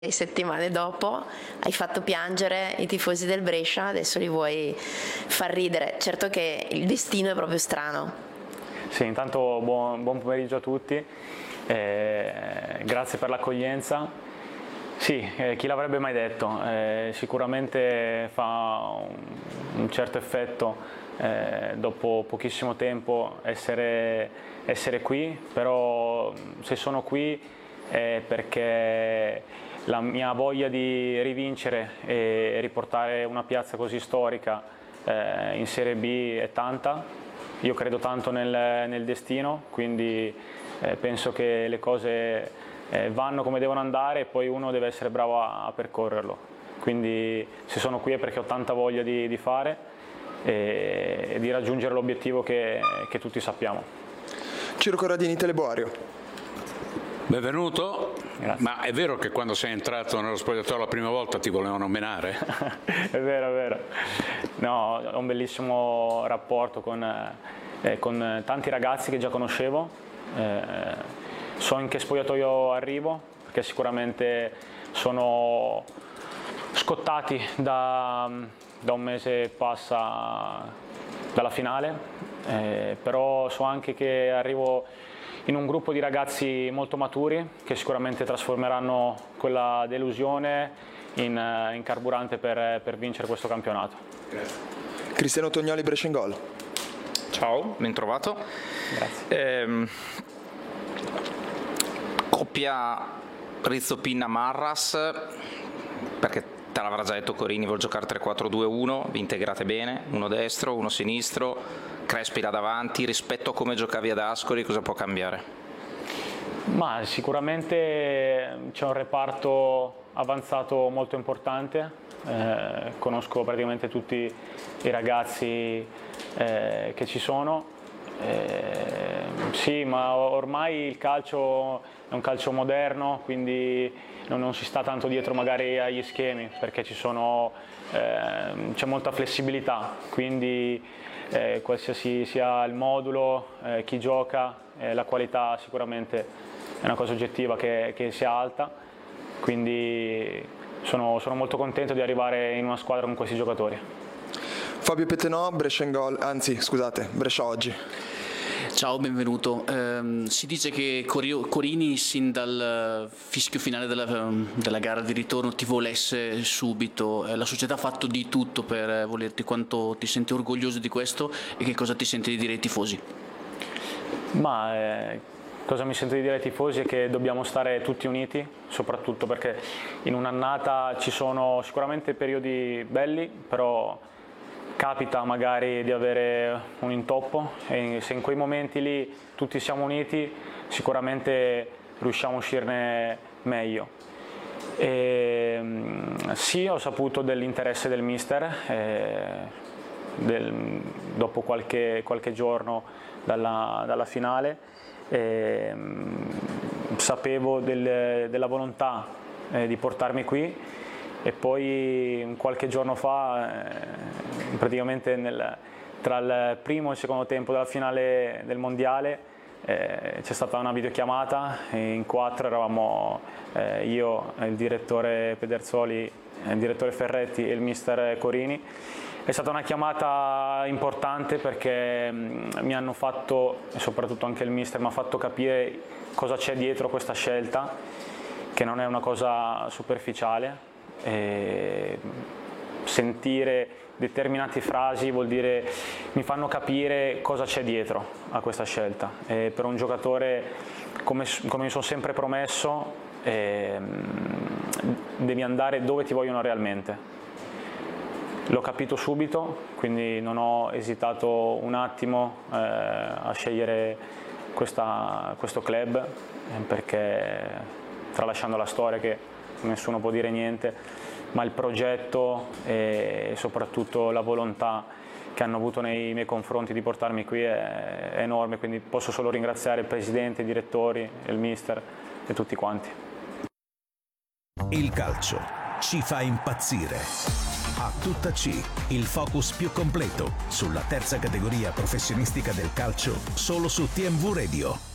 settimane dopo hai fatto piangere i tifosi del Brescia, adesso li vuoi far ridere. Certo che il destino è proprio strano. Sì, intanto buon pomeriggio a tutti, grazie per l'accoglienza. Sì, chi l'avrebbe mai detto, sicuramente fa un certo effetto dopo pochissimo tempo essere qui, però se sono qui è perché la mia voglia di rivincere e riportare una piazza così storica in Serie B è tanta. Io credo tanto nel destino, quindi penso che le cose vanno come devono andare e poi uno deve essere bravo a percorrerlo. Quindi se sono qui è perché ho tanta voglia di fare e di raggiungere l'obiettivo che tutti sappiamo. Ciro Corradini, Teleboario. Benvenuto. Grazie. Ma è vero che quando sei entrato nello spogliatoio la prima volta ti volevano menare? È vero. No, ho un bellissimo rapporto con tanti ragazzi che già conoscevo. So in che spogliatoio arrivo, perché sicuramente sono scottati da un mese e passa dalla finale, però so anche che arrivo in un gruppo di ragazzi molto maturi che sicuramente trasformeranno quella delusione in carburante per vincere questo campionato. Grazie. Cristiano Tognoli, Brescia in Gol. Ciao, ben trovato. Grazie. Coppia Rizzo-Pinna-Marras, perché te l'avrà già detto Corini, vuol giocare 3-4-2-1, vi integrate bene, uno destro, uno sinistro, Crespi là davanti. Rispetto a come giocavi ad Ascoli, cosa può cambiare? Ma sicuramente c'è un reparto avanzato molto importante, conosco praticamente tutti i ragazzi che ci sono. Sì, ma ormai il calcio è un calcio moderno, quindi non si sta tanto dietro magari agli schemi, perché c'è molta flessibilità, quindi qualsiasi sia il modulo, chi gioca, la qualità sicuramente è una cosa oggettiva che sia alta, quindi sono molto contento di arrivare in una squadra con questi giocatori. Fabio Pettenò, Brescia in Gol, Brescia oggi. Ciao, benvenuto. Si dice che Corini sin dal fischio finale della gara di ritorno ti volesse subito. La società ha fatto di tutto per volerti. Quanto ti senti orgoglioso di questo e che cosa ti senti di dire ai tifosi? Cosa mi sento di dire ai tifosi è che dobbiamo stare tutti uniti, soprattutto perché in un'annata ci sono sicuramente periodi belli, però capita magari di avere un intoppo e se in quei momenti lì tutti siamo uniti sicuramente riusciamo a uscirne meglio. Sì, ho saputo dell'interesse del mister dopo qualche giorno dalla finale, sapevo della volontà di portarmi qui e poi qualche giorno fa praticamente tra il primo e il secondo tempo della finale del mondiale c'è stata una videochiamata e in 4 eravamo io, il direttore Pedersoli, il direttore Ferretti e il mister Corini. È stata una chiamata importante perché mi hanno fatto, e soprattutto anche il mister, mi ha fatto capire cosa c'è dietro questa scelta, che non è una cosa superficiale. Sentire determinate frasi vuol dire mi fanno capire cosa c'è dietro a questa scelta e per un giocatore come mi sono sempre promesso devi andare dove ti vogliono realmente. L'ho capito subito, quindi non ho esitato un attimo a scegliere questo club, perché tralasciando la storia che nessuno può dire niente, ma il progetto e soprattutto la volontà che hanno avuto nei miei confronti di portarmi qui è enorme, quindi posso solo ringraziare il presidente, i direttori, il mister e tutti quanti. Il calcio ci fa impazzire. A tutta C, il focus più completo sulla terza categoria professionistica del calcio solo su TMV Radio.